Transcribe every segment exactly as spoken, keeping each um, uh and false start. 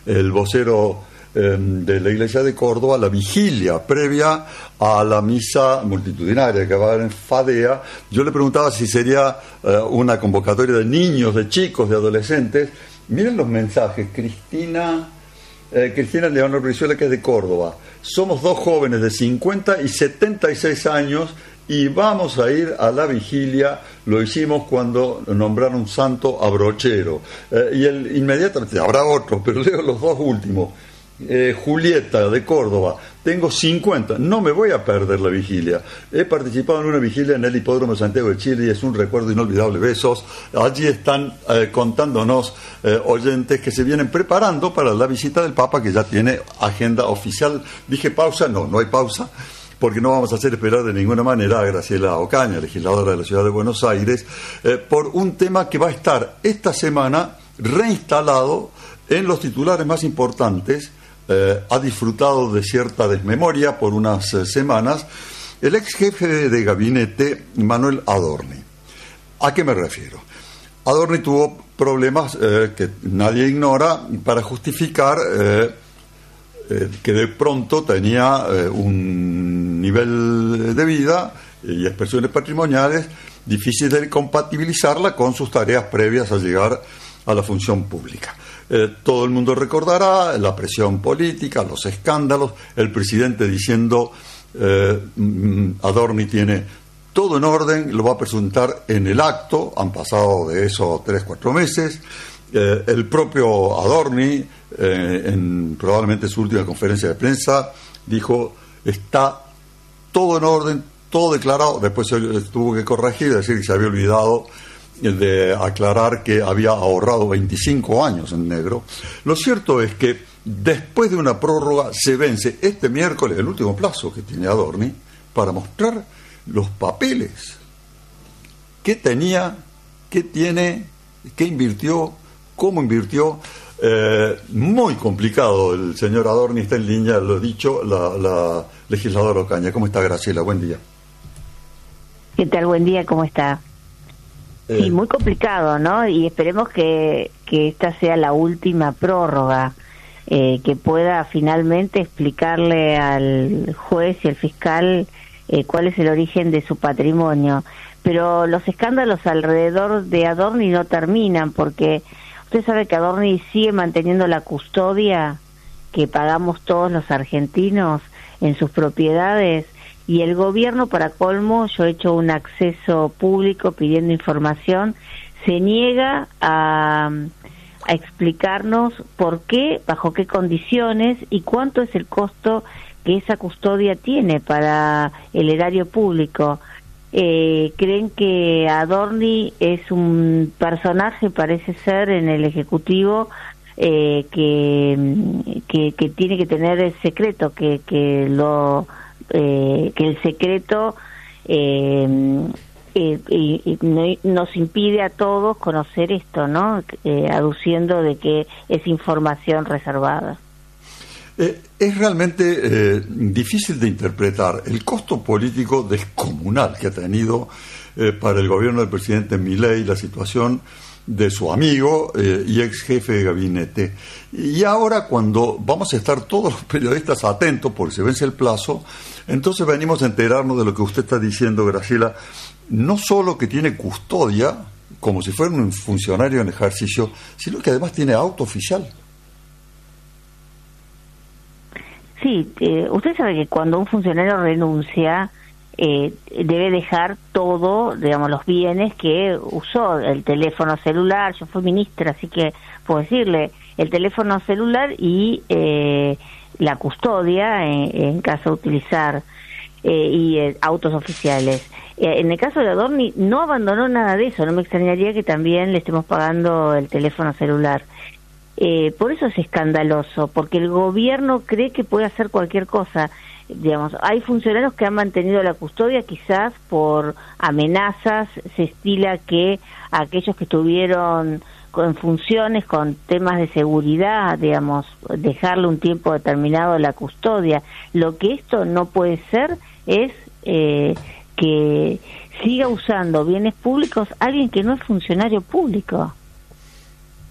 el vocero eh, de la Iglesia de Córdoba, la vigilia previa a la misa multitudinaria que va a haber en Fadea. Yo le preguntaba si sería eh, una convocatoria de niños, de chicos, de adolescentes. Miren los mensajes. Cristina... Eh, Cristina Leonor Brizuela, que es de Córdoba. Somos dos jóvenes de cincuenta y setenta y seis años y vamos a ir a la vigilia. Lo hicimos cuando nombraron santo a Brochero. Eh, y el, inmediatamente, habrá otros, pero leo los dos últimos. Eh, Julieta, de Córdoba. Tengo cincuenta, no me voy a perder la vigilia. He participado en una vigilia en el Hipódromo de Santiago de Chile y es un recuerdo inolvidable. Besos. Allí están eh, contándonos eh, oyentes que se vienen preparando para la visita del Papa, que ya tiene agenda oficial. Dije pausa, no, no hay pausa, porque no vamos a hacer esperar de ninguna manera a Graciela Ocaña, legisladora de la Ciudad de Buenos Aires, eh, por un tema que va a estar esta semana reinstalado en los titulares más importantes. Eh, ha disfrutado de cierta desmemoria por unas eh, semanas el ex jefe de gabinete Manuel Adorni. ¿A qué me refiero? Adorni tuvo problemas eh, que nadie ignora para justificar eh, eh, que de pronto tenía eh, un nivel de vida y expresiones patrimoniales difíciles de compatibilizarla con sus tareas previas a llegar a la función pública. Eh, todo el mundo recordará la presión política, los escándalos, el presidente diciendo eh, Adorni tiene todo en orden, lo va a presentar en el acto. Han pasado de eso tres, cuatro meses. Eh, el propio Adorni, eh, en probablemente su última conferencia de prensa, dijo está todo en orden, todo declarado. Después se tuvo que corregir, decir que se había olvidado de aclarar que había ahorrado veinticinco años en negro. Lo cierto es que después de una prórroga se vence este miércoles el último plazo que tiene Adorni para mostrar los papeles. ¿Qué tenía? ¿Qué tiene? ¿Qué invirtió? ¿Cómo invirtió? Eh, muy complicado. El señor Adorni está en línea, lo he dicho, la, la legisladora Ocaña. ¿Cómo está, Graciela? Buen día. ¿Qué tal? Buen día, ¿cómo está? Sí, muy complicado, ¿no? Y esperemos que, que esta sea la última prórroga, eh, que pueda finalmente explicarle al juez y al fiscal eh, cuál es el origen de su patrimonio. Pero los escándalos alrededor de Adorni no terminan, porque usted sabe que Adorni sigue manteniendo la custodia que pagamos todos los argentinos en sus propiedades. Y el gobierno, para colmo, yo he hecho un acceso público pidiendo información, se niega a, a explicarnos por qué, bajo qué condiciones y cuánto es el costo que esa custodia tiene para el erario público. Eh, creen que Adorni es un personaje, parece ser, en el Ejecutivo eh, que, que, que tiene que tener el secreto, que, que lo... Eh, que el secreto eh, eh, eh, no, nos impide a todos conocer esto, ¿no? Eh, aduciendo de que es información reservada. Eh, es realmente eh, difícil de interpretar el costo político descomunal que ha tenido eh, para el gobierno del presidente Milei la situación de su amigo eh, y ex jefe de gabinete. Y ahora, cuando vamos a estar todos los periodistas atentos porque se vence el plazo, entonces venimos a enterarnos de lo que usted está diciendo, Graciela, no solo que tiene custodia, como si fuera un funcionario en ejercicio, sino que además tiene auto oficial. Sí, eh, usted sabe que cuando un funcionario renuncia, eh, debe dejar todo, digamos, los bienes que usó, el teléfono celular. Yo fui ministra, así que puedo decirle, el teléfono celular y eh, la custodia en, en caso de utilizar eh, y eh, autos oficiales. Eh, en el caso de Adorni no abandonó nada de eso, no me extrañaría que también le estemos pagando el teléfono celular. Eh, por eso es escandaloso, porque el gobierno cree que puede hacer cualquier cosa. Digamos, hay funcionarios que han mantenido la custodia quizás por amenazas. Se estila que aquellos que estuvieron con funciones, con temas de seguridad, digamos, dejarle un tiempo determinado la custodia. Lo que esto no puede ser es eh, que siga usando bienes públicos alguien que no es funcionario público.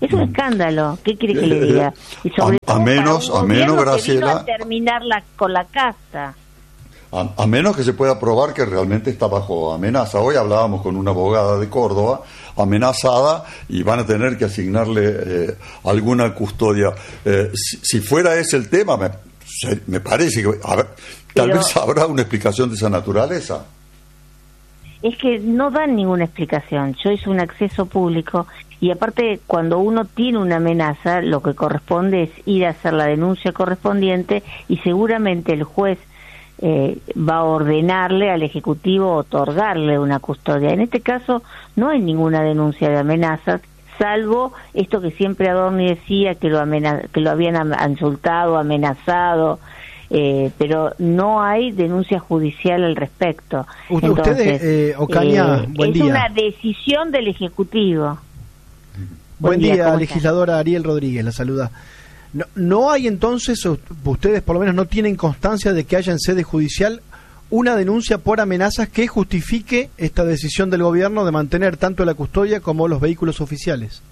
Es un escándalo. ¿Qué quiere que le diga? Y sobre a, a menos, a menos, Graciela, a terminar la, con la casa. A, a menos que se pueda probar que realmente está bajo amenaza. Hoy hablábamos con una abogada de Córdoba amenazada y van a tener que asignarle eh, alguna custodia. Eh, si, si fuera ese el tema, me, me parece que a ver, tal Pero, vez habrá una explicación de esa naturaleza. Es que no dan ninguna explicación. Yo hice un acceso público y aparte cuando uno tiene una amenaza, lo que corresponde es ir a hacer la denuncia correspondiente y seguramente el juez Eh, va a ordenarle al Ejecutivo otorgarle una custodia. En este caso no hay ninguna denuncia de amenazas, salvo esto que siempre Adorni decía, que lo, amena- que lo habían am- insultado, amenazado, eh, pero no hay denuncia judicial al respecto. Entonces, Ustedes, eh, Ocaña, eh, buen es día. una decisión del Ejecutivo. Buen, buen día, día legisladora Ariel Rodríguez, la saluda. No, ¿No hay entonces, ustedes por lo menos no tienen constancia de que haya en sede judicial una denuncia por amenazas que justifique esta decisión del gobierno de mantener tanto la custodia como los vehículos oficiales?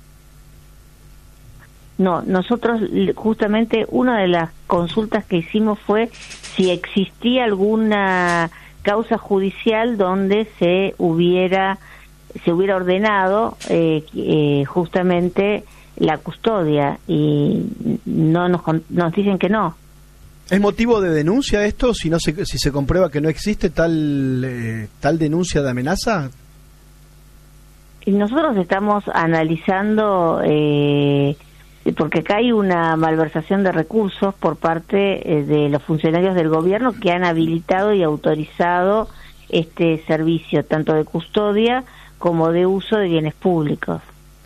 No, nosotros justamente una de las consultas que hicimos fue si existía alguna causa judicial donde se hubiera se hubiera ordenado eh, eh, justamente la custodia y no nos, nos dicen que no. ¿Es motivo de denuncia esto si no se, si se comprueba que no existe tal eh, tal denuncia de amenaza? Y nosotros estamos analizando eh, porque acá hay una malversación de recursos por parte eh, de los funcionarios del gobierno que han habilitado y autorizado este servicio tanto de custodia como de uso de bienes públicos.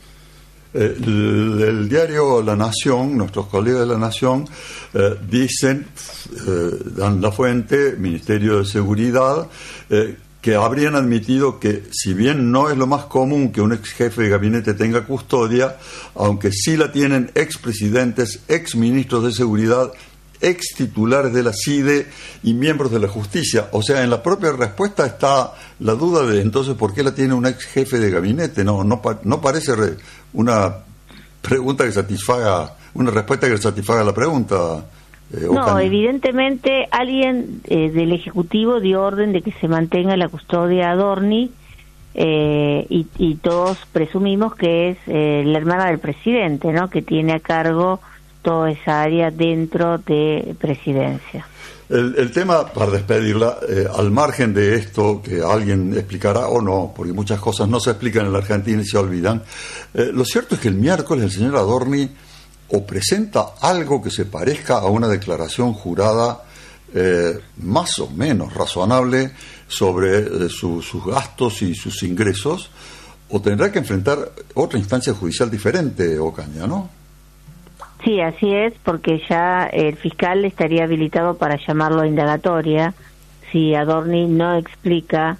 El, el diario La Nación, nuestros colegas de La Nación, eh, dicen, eh, dan la fuente, Ministerio de Seguridad, eh, que habrían admitido que, si bien no es lo más común que un ex jefe de gabinete tenga custodia, aunque sí la tienen expresidentes, ex ministros de Seguridad, ex titulares de la C I D E y miembros de la justicia. O sea, en la propia respuesta está la duda de entonces por qué la tiene un ex jefe de gabinete. No, no, no parece re, una pregunta que satisfaga, una respuesta que satisfaga la pregunta. Eh, no, evidentemente alguien eh, del Ejecutivo dio orden de que se mantenga la custodia Adorni eh, y, y todos presumimos que es eh, la hermana del presidente, ¿no? Que tiene a cargo toda esa área dentro de presidencia. El, el tema, para despedirla, eh, al margen de esto, que alguien explicará o no, porque muchas cosas no se explican en la Argentina y se olvidan, eh, lo cierto es que el miércoles el señor Adorni o presenta algo que se parezca a una declaración jurada eh, más o menos razonable sobre eh, su, sus gastos y sus ingresos, o tendrá que enfrentar otra instancia judicial diferente, Ocaña, ¿no? Sí, así es, porque ya el fiscal estaría habilitado para llamarlo a indagatoria si Adorni no explica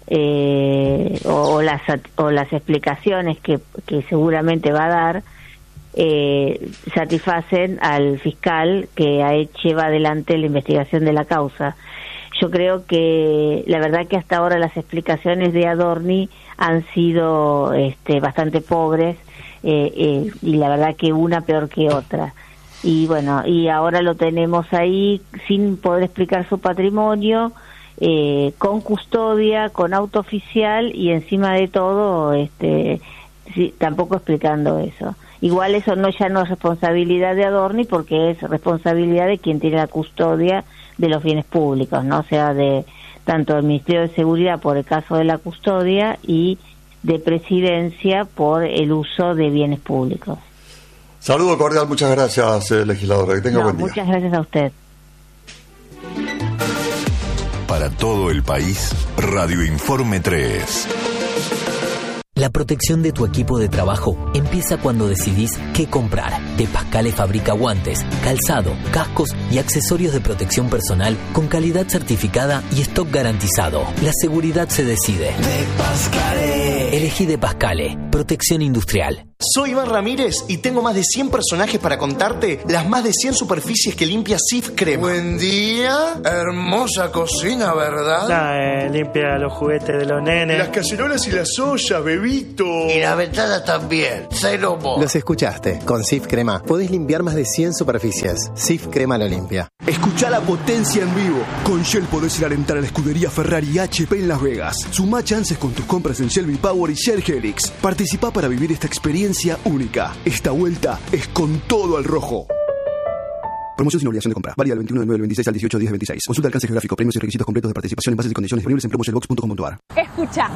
eh, o, o, las, o las explicaciones que, que seguramente va a dar eh, satisfacen al fiscal que ha hecho, lleva adelante la investigación de la causa. Yo creo que la verdad que hasta ahora las explicaciones de Adorni han sido este, bastante pobres. Eh, eh, y la verdad que una peor que otra. Y bueno, y ahora lo tenemos ahí sin poder explicar su patrimonio, eh, con custodia, con auto oficial y encima de todo, este, sí, tampoco explicando eso. Igual eso no ya no es responsabilidad de Adorni porque es responsabilidad de quien tiene la custodia de los bienes públicos, ¿no? O sea, de tanto del Ministerio de Seguridad por el caso de la custodia y de presidencia por el uso de bienes públicos. Saludo cordial, muchas gracias, eh, legisladora, que tenga no, buen día. Muchas gracias a usted. Para todo el país, Radio Informe tres. La protección de tu equipo de trabajo empieza cuando decidís qué comprar. De Pascale fabrica guantes, calzado, cascos y accesorios de protección personal con calidad certificada y stock garantizado. La seguridad se decide. De Pascale. Elegí De Pascale. Protección Industrial. Soy Iván Ramírez y tengo más de cien personajes para contarte las más de cien superficies que limpia Cif Crema. Buen día, hermosa cocina, ¿verdad? La, eh, limpia los juguetes de los nenes. Las cacerolas y las ollas, bebito. Y la ventana también, cero mo. Los escuchaste, con Cif Crema podés limpiar más de cien superficies. Cif Crema lo limpia. Escuchá la potencia en vivo. Con Shell podés ir a alentar a la escudería Ferrari y H P en Las Vegas. Sumá chances con tus compras en Shell V-Power y Shell Helix. Participá para vivir esta experiencia única. Esta vuelta es con todo al rojo. Promoción sin obligación de compra. Válida del veintiuno de nueve del veintiséis al dieciocho de diez del veintiséis. Consulta alcance geográfico, premios y requisitos completos de participación en bases y condiciones disponibles en promotionbox punto com punto a r. Escucha.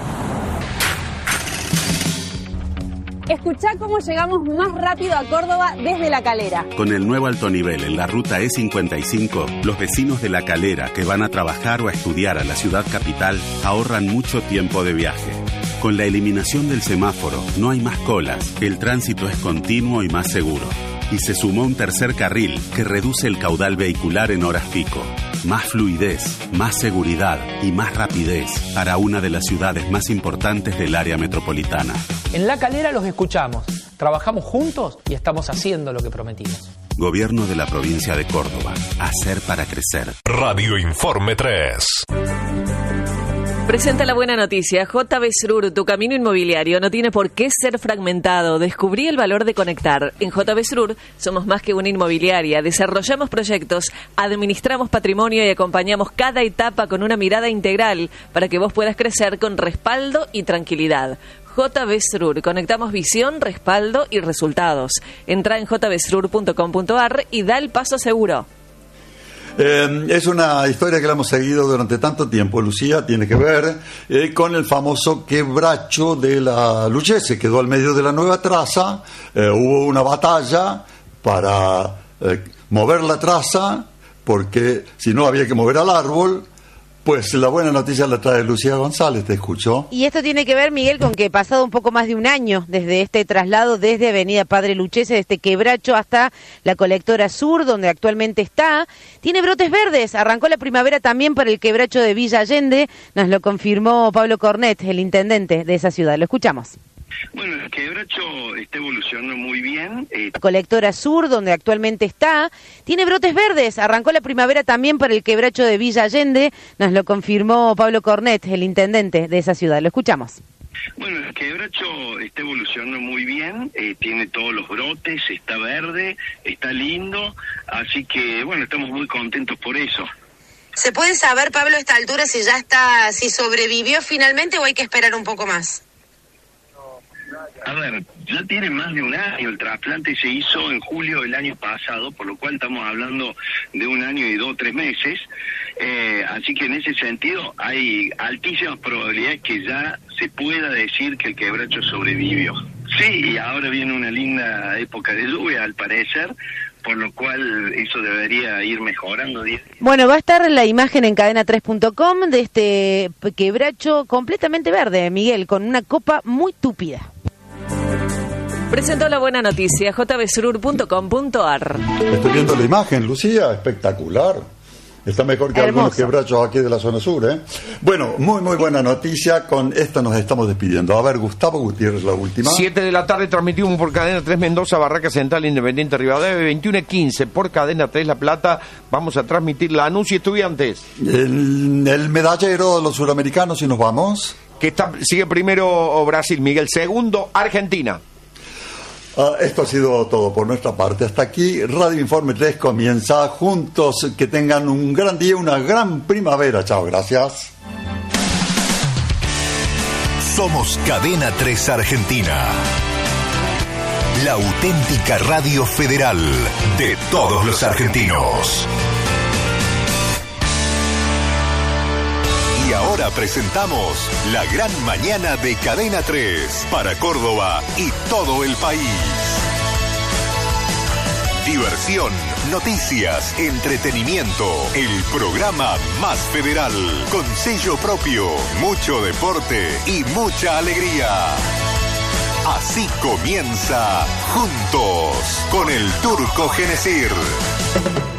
Escuchá cómo llegamos más rápido a Córdoba desde La Calera. Con el nuevo alto nivel en la ruta E cincuenta y cinco, los vecinos de La Calera que van a trabajar o a estudiar a la ciudad capital ahorran mucho tiempo de viaje. Con la eliminación del semáforo, no hay más colas, el tránsito es continuo y más seguro. Y se sumó un tercer carril que reduce el caudal vehicular en horas pico. Más fluidez, más seguridad y más rapidez para una de las ciudades más importantes del área metropolitana. En La Calera los escuchamos, trabajamos juntos y estamos haciendo lo que prometimos. Gobierno de la provincia de Córdoba. Hacer para crecer. Radio Informe tres. Presenta la buena noticia. J B Srur, tu camino inmobiliario no tiene por qué ser fragmentado. Descubrí el valor de conectar. En J B Srur somos más que una inmobiliaria. Desarrollamos proyectos, administramos patrimonio y acompañamos cada etapa con una mirada integral para que vos puedas crecer con respaldo y tranquilidad. J B Srur. Conectamos visión, respaldo y resultados. Entra en j b srur punto com punto a r y da el paso seguro. Eh, es una historia que la hemos seguido durante tanto tiempo, Lucía. Tiene que ver eh, con el famoso quebracho de la Lucchese. Quedó al medio de la nueva traza. Eh, hubo una batalla para eh, mover la traza, porque si no había que mover al árbol. Pues la buena noticia la trae Lucía González, te escucho. Y esto tiene que ver, Miguel, con que pasado un poco más de un año desde este traslado desde Avenida Padre Lucchese, de este quebracho hasta la colectora sur, donde actualmente está, tiene brotes verdes. Arrancó la primavera también para el quebracho de Villa Allende, nos lo confirmó Pablo Cornet, el intendente de esa ciudad. Lo escuchamos. Bueno, el quebracho está evolucionando muy bien. Eh... La colectora sur, donde actualmente está, tiene brotes verdes. Arrancó la primavera también para el quebracho de Villa Allende, nos lo confirmó Pablo Cornet, el intendente de esa ciudad. Lo escuchamos. Bueno, el quebracho está evolucionando muy bien, eh, tiene todos los brotes, está verde, está lindo, así que bueno, estamos muy contentos por eso. ¿Se puede saber, Pablo, a esta altura si ya está, si sobrevivió finalmente o hay que esperar un poco más? A ver, ya tiene más de un año, el trasplante se hizo en julio del año pasado, por lo cual estamos hablando de un año y dos o tres meses, eh, así que en ese sentido hay altísimas probabilidades que ya se pueda decir que el quebracho sobrevivió. Sí, y ahora viene una linda época de lluvia al parecer, por lo cual eso debería ir mejorando. Bueno, va a estar la imagen en cadena tres punto com de este quebracho completamente verde, Miguel, con una copa muy tupida. Presentó la buena noticia, j b srur punto com punto a r. Estoy viendo la imagen, Lucía, espectacular. Está mejor que Hermoso. Algunos quebrachos aquí de la zona sur, ¿eh? Bueno, muy, muy buena noticia. Con esta nos estamos despidiendo. A ver, Gustavo Gutiérrez, la última. siete de la tarde transmitimos por Cadena tres Mendoza, Barraca Central, Independiente Rivadavia. veintiuno y quince por Cadena tres La Plata. Vamos a transmitir la Lanús y Estudiantes. El, el medallero de los suramericanos, y nos vamos. Que está, sigue primero Brasil, Miguel. Segundo, Argentina. Uh, esto ha sido todo por nuestra parte. Hasta aquí Radio Informe tres comienza. Juntos, que tengan un gran día, una gran primavera. Chao, gracias. Somos Cadena tres Argentina, la auténtica radio federal de todos los argentinos. Y ahora presentamos la gran mañana de Cadena tres para Córdoba y todo el país. Diversión, noticias, entretenimiento, el programa más federal, con sello propio, mucho deporte y mucha alegría. Así comienza Juntos con el Turco Genesir.